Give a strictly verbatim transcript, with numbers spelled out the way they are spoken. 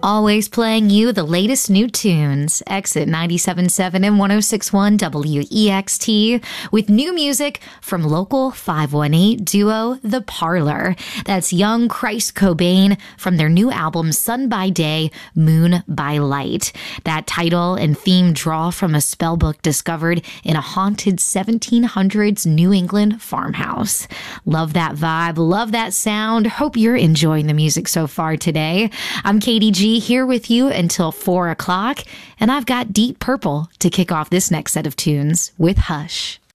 Always playing you the latest new tunes. Exit ninety-seven point seven and one oh six point one W E X T with new music from local five one eight duo The Parlor. That's young Christ Cobain from their new album Sun by Day, Moon by Light. That title and theme draw from a spellbook discovered in a haunted seventeen hundreds New England farmhouse. Love that vibe, love that sound. Hope you're enjoying the music so far today. I'm Katie G here with you until four o'clock, and I've got Deep Purple to kick off this next set of tunes with Hush.